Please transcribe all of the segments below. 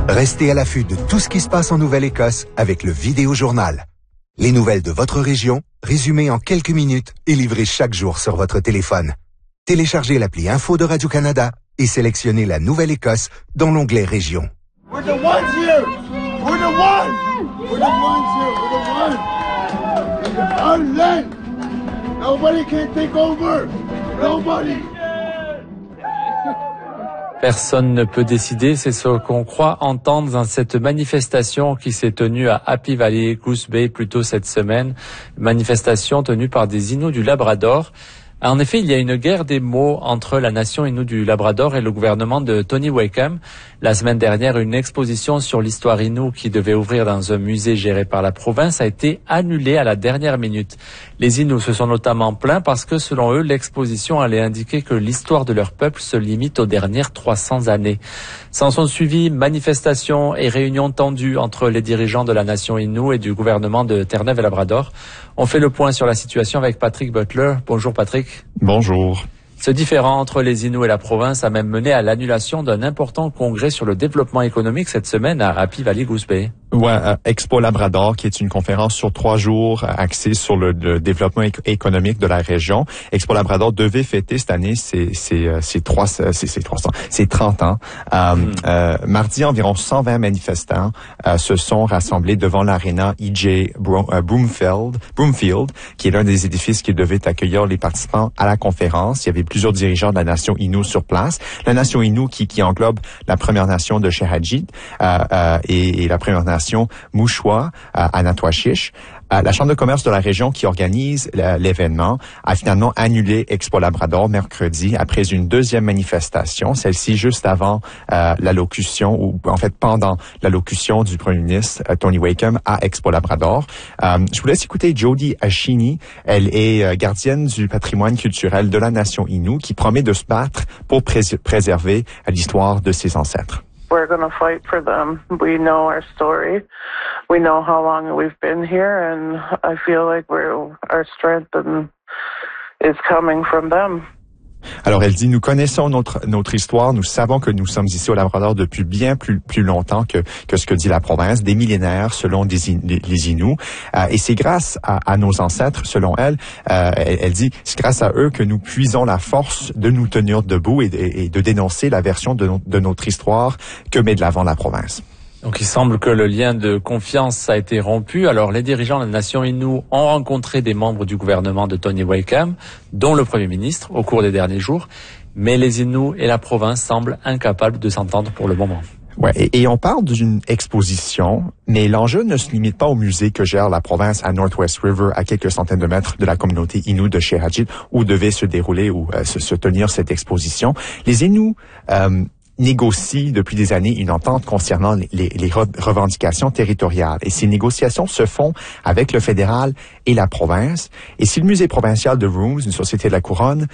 Restez à l'affût de tout ce qui se passe en Nouvelle-Écosse avec le Vidéojournal. Les nouvelles de votre région, résumées en quelques minutes et livrées chaque jour sur votre téléphone. Téléchargez l'appli Info de Radio-Canada et sélectionnez la Nouvelle-Écosse dans l'onglet Région. We're the ones here! We're the ones! We're the ones here! We're the ones! Our land! Nobody can take over! Nobody! Personne ne peut décider, c'est ce qu'on croit entendre dans cette manifestation qui s'est tenue à Happy Valley, Goose Bay plus tôt cette semaine. Manifestation tenue par des Inuits du Labrador. En effet, il y a une guerre des mots entre la nation Innu du Labrador et le gouvernement de Tony Wakeham. La semaine dernière, une exposition sur l'histoire Innu qui devait ouvrir dans un musée géré par la province a été annulée à la dernière minute. Les Innu se sont notamment plaints parce que, selon eux, l'exposition allait indiquer que l'histoire de leur peuple se limite aux dernières 300 années. S'en sont suivis manifestations et réunions tendues entre les dirigeants de la nation Innu et du gouvernement de Terre-Neuve et Labrador. On fait le point sur la situation avec Patrick Butler. Bonjour Patrick. Bonjour. Ce différend entre les Inuits et la province a même mené à l'annulation d'un important congrès sur le développement économique cette semaine à Happy Valley Goose Bay. Ouais, Expo Labrador, qui est une conférence sur 3 jours axée sur le développement économique de la région. Expo Labrador devait fêter cette année ses 30 ans. Mardi, environ 120 manifestants se sont rassemblés devant l'aréna E.J. Broomfield, qui est l'un des édifices qui devait accueillir les participants à la conférence. Il y avait plusieurs dirigeants de la nation Innu sur place. La nation Innu qui englobe la Première Nation de Shehadjit et la Première Nation Mouchwa à Natwashish. La Chambre de commerce de la région qui organise l'événement a finalement annulé Expo Labrador mercredi après une deuxième manifestation, celle-ci juste avant l'allocution, ou en fait pendant l'allocution du premier ministre Tony Wakeham à Expo Labrador. Je vous laisse écouter Jody Ashini. Elle est gardienne du patrimoine culturel de la nation Innu qui promet de se battre pour préserver l'histoire de ses ancêtres. We're going to fight for them. We know our story. We know how long we've been here, and I feel like our strength is coming from them. Alors, elle dit, nous connaissons notre histoire, nous savons que nous sommes ici au Labrador depuis bien plus longtemps que ce que dit la province, des millénaires selon les Inuits. Et c'est grâce à nos ancêtres, selon elle, elle dit, c'est grâce à eux que nous puisons la force de nous tenir debout et de dénoncer la version de notre histoire que met de l'avant la province. Donc il semble que le lien de confiance a été rompu. Alors les dirigeants de la nation Innu ont rencontré des membres du gouvernement de Tony Wakeham, dont le Premier ministre, au cours des derniers jours. Mais les Inuits et la province semblent incapables de s'entendre pour le moment. Ouais, et on parle d'une exposition, mais l'enjeu ne se limite pas au musée que gère la province à Northwest River, à quelques centaines de mètres de la communauté Innu de Shehadjit, où devait se dérouler ou se tenir cette exposition. Les Inuits négocie depuis des années une entente concernant les revendications territoriales. Et ces négociations se font avec le fédéral et la province. Et si le musée provincial de Rooms, une société de la couronne,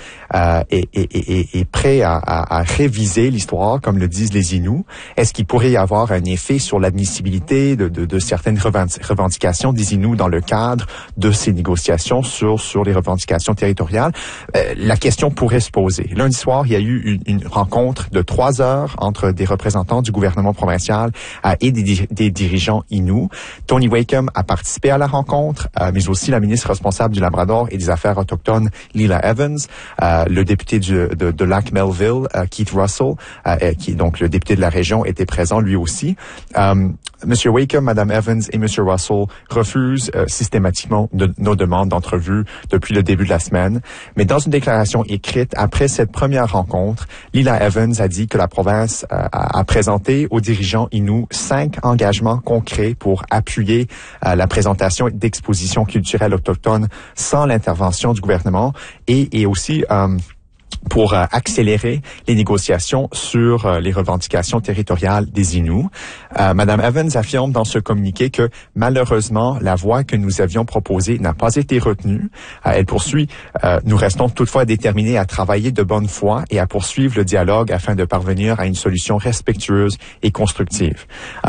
est prêt à réviser l'histoire, comme le disent les Inuits, est-ce qu'il pourrait y avoir un effet sur l'admissibilité de certaines revendications des Inuits dans le cadre de ces négociations sur les revendications territoriales? La question pourrait se poser. Lundi soir, il y a eu une rencontre de 3 heures entre des représentants du gouvernement provincial et des dirigeants Inuits. Tony Wakeham a participé à la rencontre, mais aussi la ministre responsable du Labrador et des Affaires autochtones, Lila Evans, le député de Lac Melville, Keith Russell, qui est donc le député de la région, était présent lui aussi. Monsieur Wakeham, Madame Evans et Monsieur Russell refusent systématiquement nos demandes d'entrevue depuis le début de la semaine. Mais dans une déclaration écrite après cette première rencontre, Lila Evans a dit que la province a présenté aux dirigeants Inuits 5 engagements concrets pour appuyer la présentation d'expositions culturelles autochtones sans l'intervention du gouvernement et aussi pour accélérer les négociations sur les revendications territoriales des Inuits. Madame Evans affirme dans ce communiqué que malheureusement, la voie que nous avions proposée n'a pas été retenue. Elle poursuit, nous restons toutefois déterminés à travailler de bonne foi et à poursuivre le dialogue afin de parvenir à une solution respectueuse et constructive.